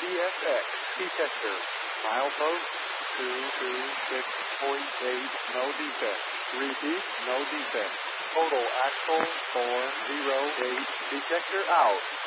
CSX detector. Milepost 226.8, no defect. Repeat, no defect. Total axle 408, detector out.